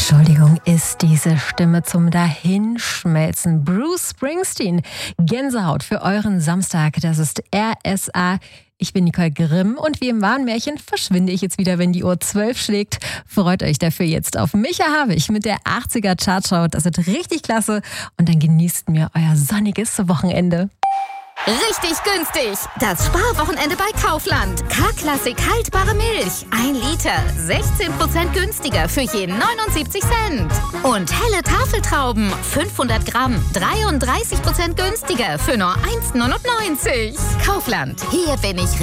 Entschuldigung, ist diese Stimme zum Dahinschmelzen. Bruce Springsteen, Gänsehaut für euren Samstag. Das ist RSA. Ich bin Nicole Grimm und wie im Warnmärchen verschwinde ich jetzt wieder, wenn die Uhr 12 schlägt. Freut euch dafür jetzt auf Micha Havig mit der 80er Chartshow. Das wird richtig klasse und dann genießt mir euer sonniges Wochenende. Richtig günstig! Das Sparwochenende bei Kaufland. K-Klassik haltbare Milch. 1 Liter. 16% günstiger für je 79 Cent. Und helle Tafeltrauben. 500 Gramm. 33% günstiger für nur 1,99. Kaufland. Hier bin ich